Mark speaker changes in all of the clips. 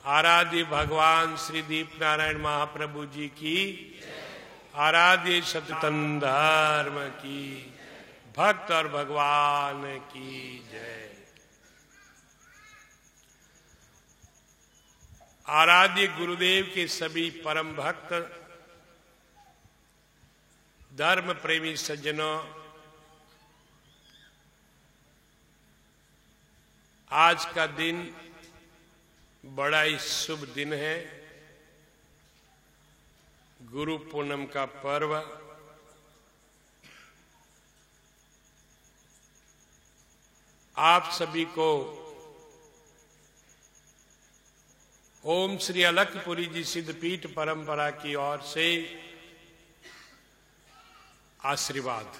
Speaker 1: आराध्य भगवान श्री दीप नारायण महाप्रभु जी की, आराध्य सनातन धर्म की, भक्त और भगवान की जय। आराध्य गुरुदेव के सभी परम भक्त, धर्म प्रेमी सज्जनों, आज का दिन बड़ा ही शुभ दिन है। गुरु पूनम का पर्व। आप सभी को ओम श्री अलखपुरी जी सिद्धपीठ परंपरा की ओर से आशीर्वाद।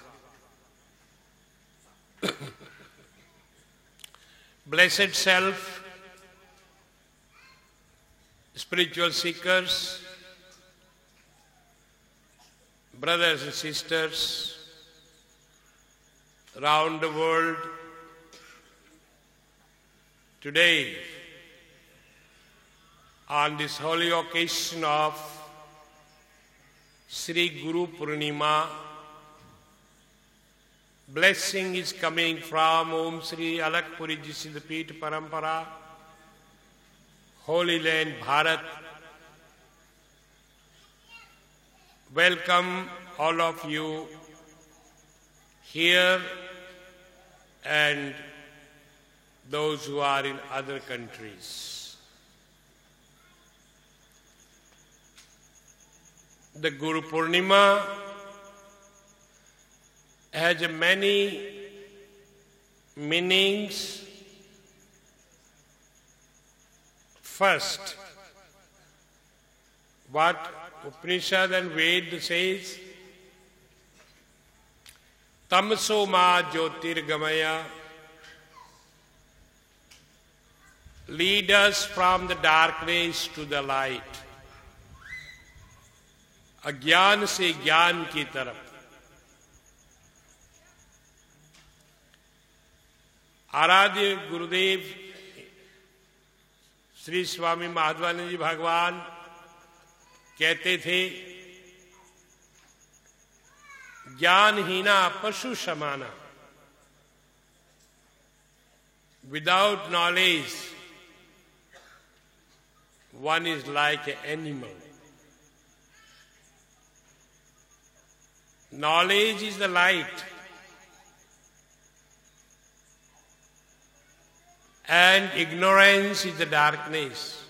Speaker 1: Blessed self, spiritual seekers, brothers and sisters around the world, today, on this holy occasion of Sri Guru Purnima, blessing is coming from Om Sri Alakpuri Ji Siddhapith Parampara, Holy Land Bharat. Welcome all of you here and those who are in other countries. The Guru Purnima has many meanings. First, what Upanishad and Ved says, Tamso ma jyotirgamaya, lead us from the darkness to the light, अज्ञान से ज्ञान की तरफ। आराध्य गुरुदेव श्री स्वामी माधवानंद जी भगवान कहते थे, ज्ञानहीना पशु समाना। Without knowledge one is like an animal. Knowledge is the light, and ignorance is the darkness.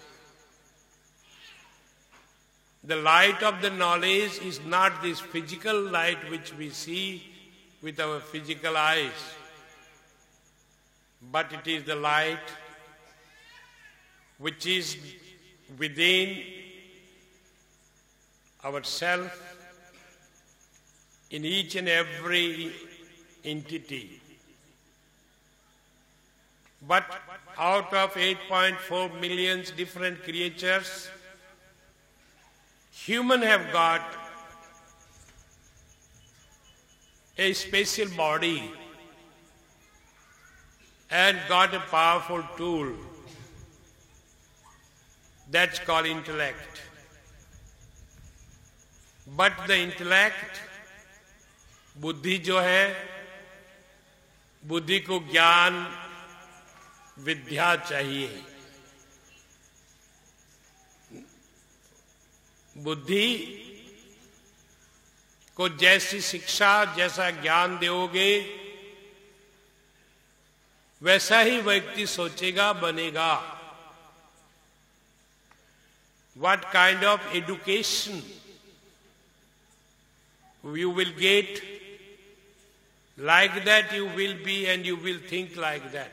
Speaker 1: The light of the knowledge is not this physical light which we see with our physical eyes, but it is the light which is within ourselves, in each and every entity. But out of 8.4 million different creatures, humans have got a special body and got a powerful tool that's called intellect. But the intellect, बुद्धि जो है, बुद्धि को ज्ञान विद्या चाहिए। बुद्धि को जैसी शिक्षा, जैसा ज्ञान दोगे, वैसा ही व्यक्ति सोचेगा, बनेगा। What kind of education you will get, like that you will be and you will think like that.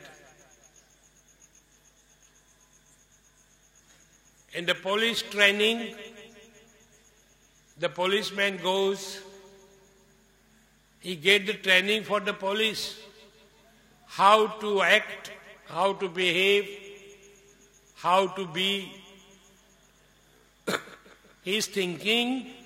Speaker 1: In the police training, the policeman goes, he gets the training for the police, how to act, how to behave, how to be. He is thinking